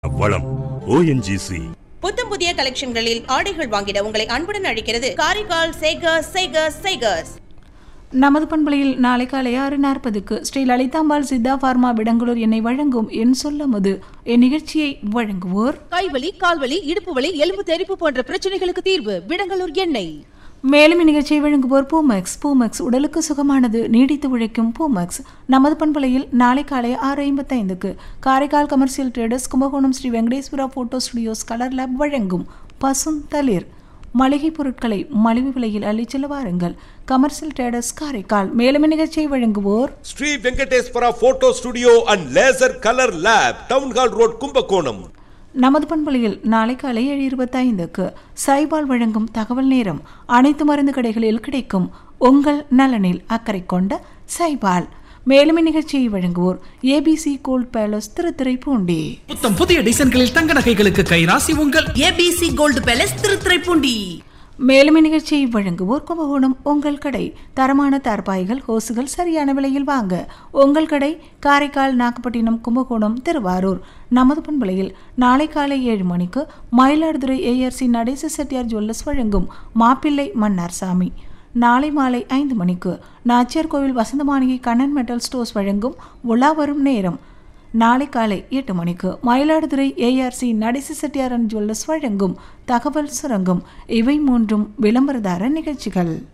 வளம் ONGC. புத்தம் புதிய கலெக்ஷன்களில் ஆடைகள் வாங்கிட உங்களை அன்புடன் அழைக்கிறது காரைக்கால் சேகர்ஸ். நமது பண்பலையில் நாளை காலை 6:40 ஸ்ரீ லலிதாம்பாள் சித்தா பார்மா விடங்குளூர் எண்ணெய் வழங்கும் என் சொல்லமுது இந்நிகழ்ச்சியை வழங்குவோர் கைவலி, கால்வலி, இடுப்பு வலி, எலும்பு தெறிப்பு போன்ற பிரச்சனைகளுக்கு தீர்வு விடங்கலூர் எண்ணெய். மேலும் இந்நிகழ்ச்சியை வழங்குவோர் பூமெக்ஸ் உடலுக்கு சுகமானது, நீடித்து உழைக்கும் பூமெக்ஸ். நமது பண்பலையில் நாளை காலை 6:55 Karaikal commercial traders Kumbakonam Sri Venkateswara photo studios colour lab வழங்கும் பசும் தளிர் மளிகை பொருட்களை மலிவு விலையில் அள்ளிச்செல்ல வாருங்கள். Commercial traders Karaikal. மேலும் நிகழ்ச்சியை வழங்குவோர் Sri Venkateswara photo studio and laser colour lab, town hall road, Kumbakonam. நமது பண்பலையில் நாளை காலை 7:25 சைபால் வழங்கும் தகவல் நேரம். அனைத்து மருந்து கடைகளில் கிடைக்கும் உங்கள் நலனில் அக்கறை கொண்ட சைபால். மேலும் இந்நிகழ்ச்சியை வழங்குவோர் ABC கோல்ட் பேலஸ் திருத்துறைப்பூண்டி. புத்தம் புதிய டிசைன்களில் தங்க நகைகளுக்கு கைராசி உங்கள் ABC கோல்ட் பேலஸ் திருத்துறைப்பூண்டி. மேலும் இந்நிகழ்ச்சியை வழங்குவோர் கும்பகோணம் உங்கள் கடை. தரமான தார்பாய்கள், ஹோசுகள் சரியான விலையில் வாங்க உங்கள் கடை காரைக்கால், நாகப்பட்டினம், கும்பகோணம், திருவாரூர். நமது பண்பலையில் நாளை காலை 7 மணிக்கு மயிலாடுதுறை ARC நடேச செட்டியார் ஜுவல்லர்ஸ் வழங்கும் மாப்பிள்ளை மன்னார் சாமி. நாளை மாலை 5 மணிக்கு நாச்சியார் கோவில் வசந்த மாளிகை கண்ணன் மெட்டல் ஸ்டோர்ஸ் வழங்கும் உலா வரும் நேரம். நாளை காலை 8 மணிக்கு மயிலாடுதுறை ARC நடேச செட்டியார் ஜுவல்லர்ஸ் வழங்கும் தகவல் சுரங்கம். இவை மூன்றும் விளம்பரதார நிகழ்ச்சிகள்.